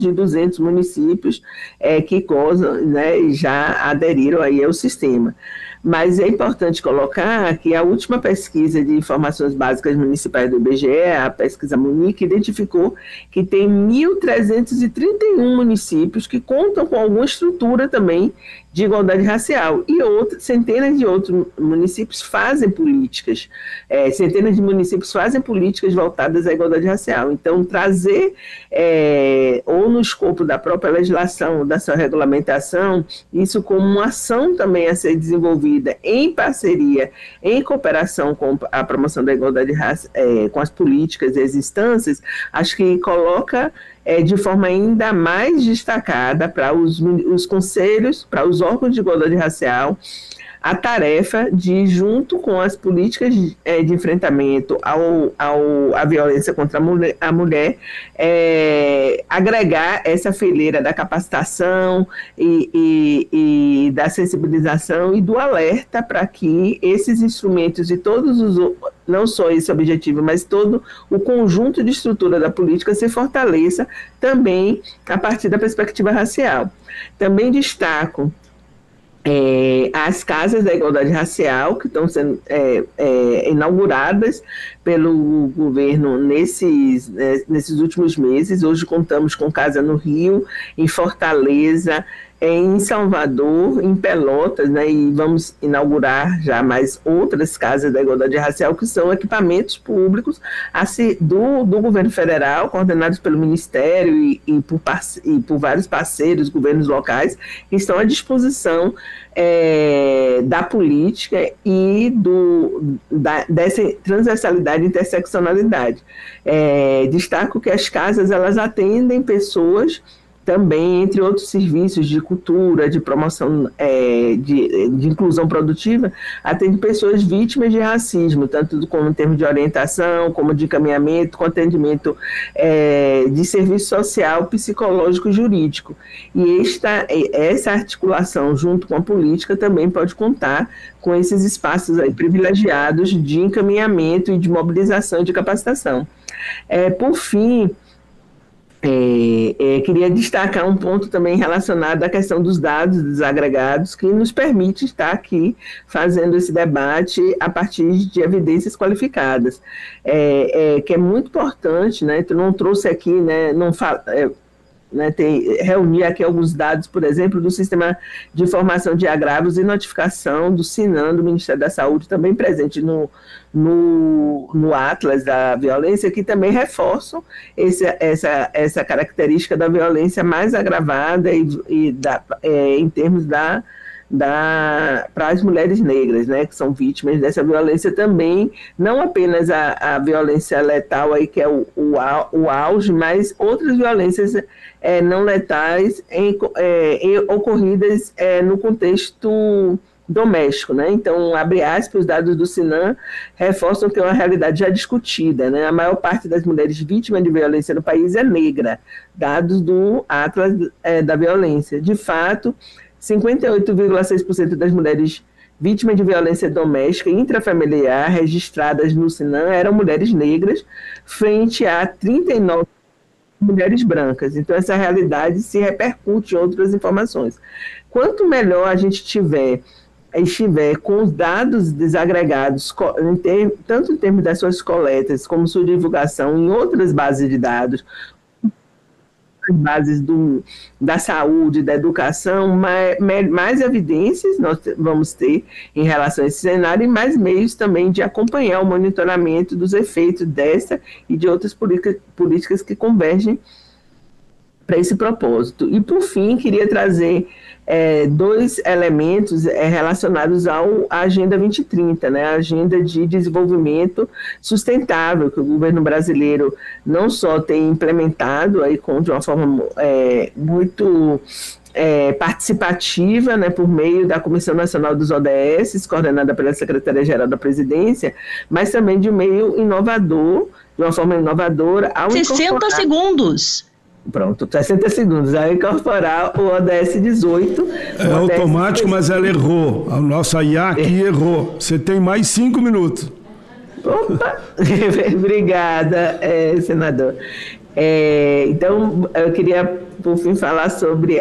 de 200 municípios que gozam, né, e já aderiram aí ao sistema. Mas é importante colocar que a última pesquisa de informações básicas municipais do IBGE, a pesquisa Munique, identificou que tem 1.331 municípios que contam com alguma estrutura também de igualdade racial, e centenas de outros municípios fazem políticas, centenas de municípios fazem políticas voltadas à igualdade racial. Então, trazer, ou no escopo da própria legislação, da sua regulamentação, isso como uma ação também a ser desenvolvida em parceria, em cooperação com a promoção da igualdade racial, com as políticas e as instâncias, acho que coloca de forma ainda mais destacada para os conselhos, para os órgãos de igualdade racial, a tarefa de, junto com as políticas de enfrentamento à violência contra a mulher, agregar essa fileira da capacitação e da sensibilização e do alerta para que esses instrumentos e todos os, não só esse objetivo, mas todo o conjunto de estrutura da política se fortaleça também a partir da perspectiva racial. Também destaco as casas da igualdade racial, que estão sendo inauguradas pelo governo nesses últimos meses. Hoje contamos com casa no Rio, em Fortaleza, em Salvador, em Pelotas, né, e vamos inaugurar já mais outras casas da igualdade racial, que são equipamentos públicos do governo federal, coordenados pelo Ministério e por vários parceiros, governos locais, que estão à disposição da política e dessa transversalidade e interseccionalidade. Destaco que as casas, elas atendem pessoas também, entre outros serviços de cultura, de promoção, de inclusão produtiva, atende pessoas vítimas de racismo, tanto como em termos de orientação, como de encaminhamento, com atendimento de serviço social, psicológico e jurídico. E essa articulação junto com a política também pode contar com esses espaços aí privilegiados de encaminhamento e de mobilização e de capacitação. Por fim, queria destacar um ponto também relacionado à questão dos dados desagregados, que nos permite estar aqui fazendo esse debate a partir de evidências qualificadas, que é muito importante, né? Tu não trouxe aqui, né? Reunir aqui alguns dados, por exemplo, do Sistema de Informação de Agravos e Notificação do SINAM, do Ministério da Saúde, também presente no Atlas da Violência, que também reforçam essa característica da violência mais agravada em termos para as mulheres negras, né, que são vítimas dessa violência também, não apenas a violência letal, aí, que é o auge, mas outras violências não letais ocorridas no contexto doméstico, né? Então, abre aspas, os dados do SINAM reforçam que é uma realidade já discutida, né? A maior parte das mulheres vítimas de violência no país é negra, dados do Atlas da Violência. De fato, 58,6% das mulheres vítimas de violência doméstica e intrafamiliar registradas no SINAM eram mulheres negras, frente a 39% mulheres brancas. Então, essa realidade se repercute em outras informações. Quanto melhor a gente estiver com os dados desagregados, tanto em termos das suas coletas, como sua divulgação em outras bases de dados, as bases da saúde, da educação, mais evidências nós vamos ter em relação a esse cenário e mais meios também de acompanhar o monitoramento dos efeitos dessa e de outras políticas que convergem para esse propósito. E, por fim, queria trazer dois elementos relacionados à Agenda 2030, né? A Agenda de Desenvolvimento Sustentável, que o governo brasileiro não só tem implementado aí de uma forma muito participativa, né, por meio da Comissão Nacional dos ODS, coordenada pela Secretaria-Geral da Presidência, mas também de um meio inovador, de uma forma inovadora, ao 60 segundos. Pronto, 60 segundos, ao incorporar o ODS 18. É automático, mas ela errou. A nossa IA aqui errou. Você tem mais 5 minutos. Opa! Obrigada, senador. Então, eu queria, por fim, falar sobre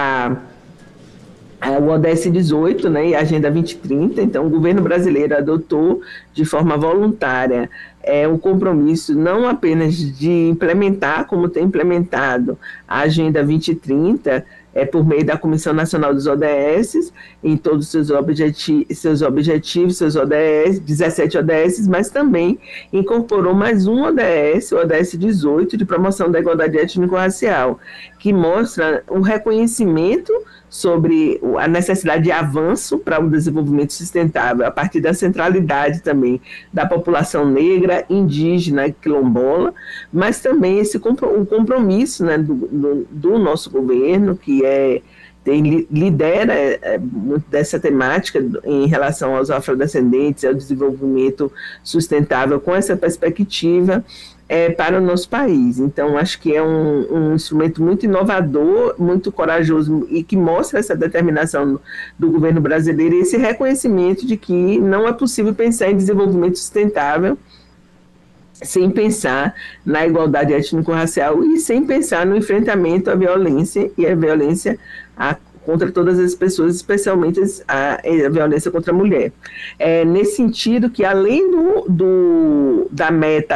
o ODS 18, né, e a Agenda 2030. Então, o governo brasileiro adotou de forma voluntária um compromisso não apenas de implementar, como tem implementado a Agenda 2030, por meio da Comissão Nacional dos ODS, em todos os seus objetivos, seus ODS, 17 ODS, mas também incorporou mais um ODS, o ODS 18, de promoção da igualdade étnico-racial, que mostra um reconhecimento sobre a necessidade de avanço para o desenvolvimento sustentável, a partir da centralidade também da população negra, indígena e quilombola, mas também o compromisso, né, do nosso governo, que lidera muito dessa temática em relação aos afrodescendentes, ao desenvolvimento sustentável com essa perspectiva, para o nosso país. Então, acho que é um instrumento muito inovador, muito corajoso e que mostra essa determinação do governo brasileiro e esse reconhecimento de que não é possível pensar em desenvolvimento sustentável sem pensar na igualdade étnico-racial e sem pensar no enfrentamento à violência e à violência contra todas as pessoas, especialmente a violência contra a mulher. Nesse sentido que, além da meta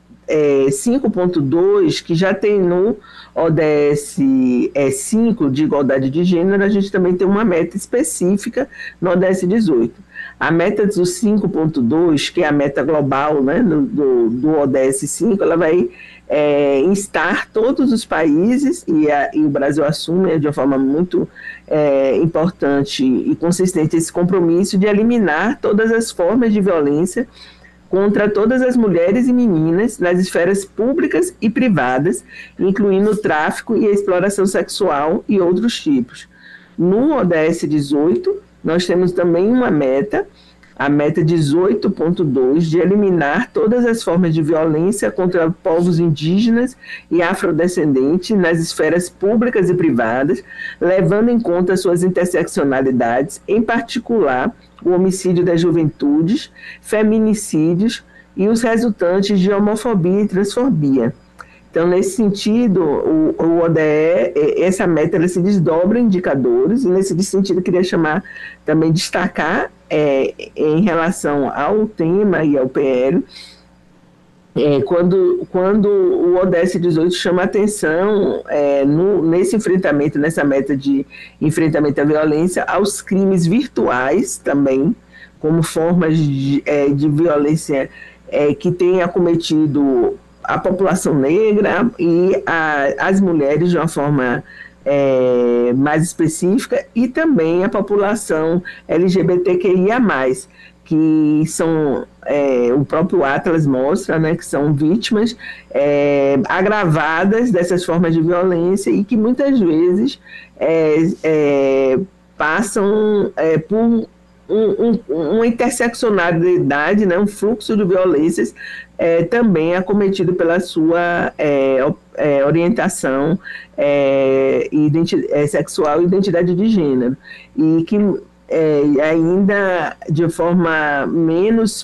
5.2, que já tem no ODS 5 de igualdade de gênero, a gente também tem uma meta específica no ODS 18. A meta do 5.2, que é a meta global, né, do ODS 5, ela vai instar todos os países, e o Brasil assume de uma forma muito importante e consistente esse compromisso de eliminar todas as formas de violência contra todas as mulheres e meninas nas esferas públicas e privadas, incluindo o tráfico e a exploração sexual e outros tipos. No ODS 18, nós temos também uma meta, a meta 18.2, de eliminar todas as formas de violência contra povos indígenas e afrodescendentes nas esferas públicas e privadas, levando em conta suas interseccionalidades, em particular o homicídio das juventudes, feminicídios e os resultantes de homofobia e transfobia. Então, nesse sentido, o ODE, essa meta, ela se desdobra em indicadores, e nesse sentido eu queria destacar em relação ao tema e ao PL, quando o ODS 18 chama atenção nesse enfrentamento, nessa meta de enfrentamento à violência, aos crimes virtuais também, como formas de violência que têm acometido a população negra e as mulheres de uma forma mais específica, e também a população LGBTQIA+, que são, o próprio Atlas mostra, né, que são vítimas agravadas dessas formas de violência e que muitas vezes passam por uma interseccionalidade, né, um fluxo de violências também acometido pela sua orientação sexual e identidade de gênero, e que ainda de forma menos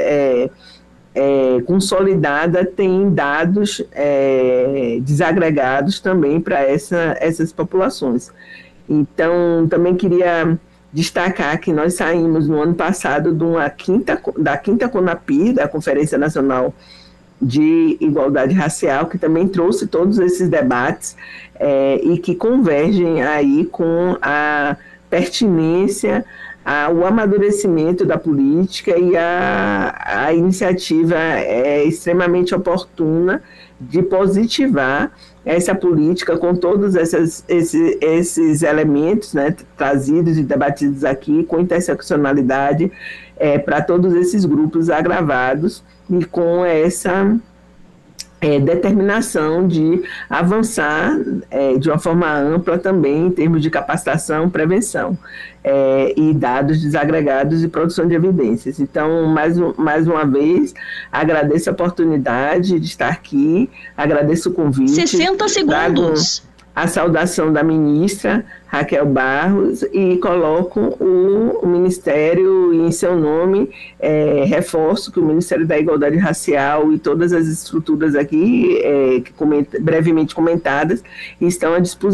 consolidada tem dados desagregados também para essas populações. Então, também queria destacar que nós saímos no ano passado da quinta CONAPI, da Conferência Nacional de Igualdade Racial, que também trouxe todos esses debates e que convergem aí com a pertinência, o amadurecimento da política e a iniciativa extremamente oportuna de positivar essa política com todos esses elementos, né, trazidos e debatidos aqui, com interseccionalidade para todos esses grupos agravados e com essa determinação de avançar de uma forma ampla também em termos de capacitação, prevenção e dados desagregados e produção de evidências. Então, mais uma vez, agradeço a oportunidade de estar aqui, agradeço o convite. 60 segundos. a saudação da ministra Raquel Barros e coloco o Ministério em seu nome, reforço que o Ministério da Igualdade Racial e todas as estruturas aqui, brevemente comentadas, estão à disposição